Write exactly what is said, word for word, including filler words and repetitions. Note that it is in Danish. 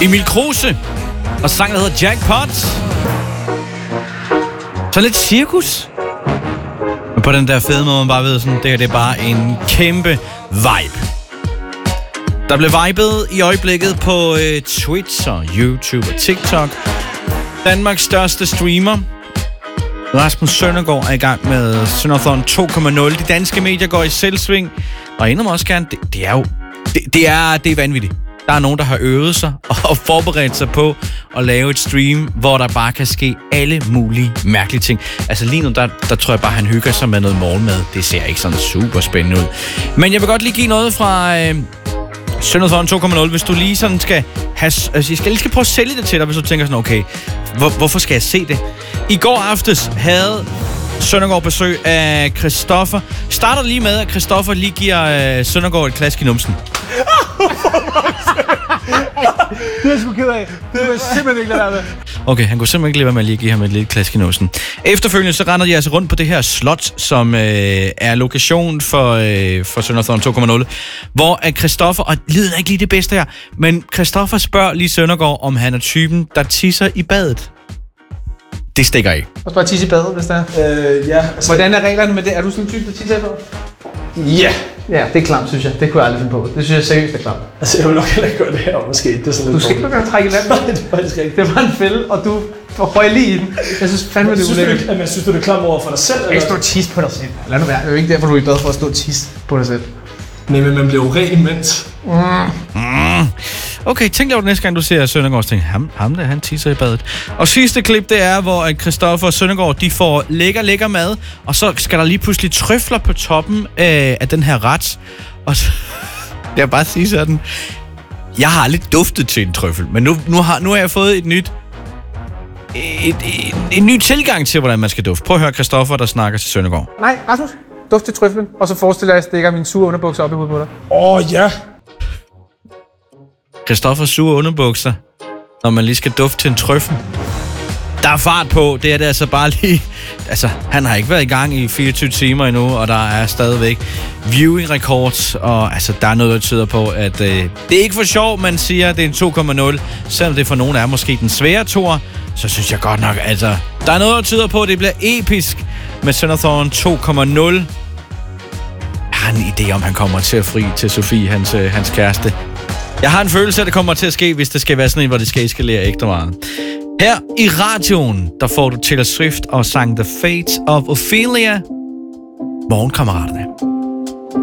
Emil Kruse og sangen, der hedder Jackpot. Så lidt cirkus. Men på den der fede måde, man bare ved sådan, det her det er bare en kæmpe vibe. Der blev vibet i øjeblikket på øh, Twitch og YouTube og TikTok. Danmarks største streamer, Rasmus Søndergaard, er i gang med Sønderthon to komma nul. De danske medier går i selvsving. Og endnu også gerne, det, det er jo det, det, er, det er vanvittigt. Der er nogen, der har øvet sig og forberedt sig på at lave et stream, hvor der bare kan ske alle mulige mærkelige ting. Altså lige nu, der, der tror jeg bare, han hygger sig med noget morgenmad. Det ser ikke sådan super spændende ud. Men jeg vil godt lige give noget fra øh, Sønderthon to komma nul, hvis du lige sådan skal have... Altså, jeg skal lige skal prøve at sælge det til dig, hvis du tænker sådan, okay, hvor, hvorfor skal jeg se det? I går aftes havde Søndergaard besøg af Christoffer. Starter lige med, at Christoffer lige giver øh, Søndergaard et klask i numsen. Det er jeg sgu ked af. Det vil jeg simpelthen ikke lade være med. Okay, han kunne simpelthen ikke lade være med at lige give ham et lille klask i numsen. Efterfølgende så render de altså rundt på det her slot, som øh, er lokation for, øh, for Sønderthon to komma nul, hvor at Christoffer, og lyden er ikke lige det bedste her, men Christoffer spørger lige Søndergaard, om han er typen, der tisser i badet. Det stikker ikke. Også bare tisse i badet, hvis der er. Øh, ja. Altså, hvordan er reglerne med det? Er du sådan en type, der tisser i badet? Ja. Ja, det er klamt, synes jeg. Det kunne jeg aldrig finde på. Det synes jeg seriøst er klamt. Altså, jeg vil nok heller ikke gøre det her, måske. Det er sådan du skal ikke begynde at trække i vand. Nej, det er faktisk ikke. Det var en fælde, og du får høj lige i den. Jeg synes fandme, det er ulækkert. Men synes du, det er klamt over for dig selv? Ikke stå og tisse på dig selv. Lad nu være. Det er jo ikke derfor, du er i bad for at stå og tisse på dig selv. Nej, men man bliver jo ren imens. Mm. Mm. Okay, tænk dig over næste gang, du ser Søndergaard, og tænker, ham, ham der, han tisser i badet. Og sidste klip, det er, hvor Christoffer og Søndergaard, de får lækker, lækker mad, og så skal der lige pludselig trøfler på toppen øh, af den her ret. Og så, jeg vil bare sige sådan, jeg har aldrig duftet til en trøffel, men nu, nu, har, nu har jeg fået et nyt, et, et, et, en ny tilgang til, hvordan man skal dufte. Prøv at høre Christoffer, der snakker til Søndergaard. Nej, Rasmus, duft til trøflen, og så forestiller jeg, at jeg stikker min sure underbukser op i hovedet på dig. Åh, oh, ja. Christoffers sure underbukser, når man lige skal dufte til en trøffel. Der er fart på, det er det altså bare lige... Altså, han har ikke været i gang i fireogtyve timer endnu, og der er stadigvæk viewing records, og altså, der er noget, der tyder på, at øh, det er ikke for sjov, man siger, at det er en to komma nul. Selvom det for nogen er måske den svære toer, så synes jeg godt nok, altså... Der er noget, der tyder på, at det bliver episk med Sønderthon to komma nul. Jeg har en idé om, han kommer til at fri til Sofie, hans, øh, hans kæreste. Jeg har en følelse af, at det kommer til at ske, hvis det skal være sådan en, hvor det skal eskalere ekstra meget. Her i radioen, der får du Taylor Swift og sang The Fate of Ophelia. Morgenkammeraterne.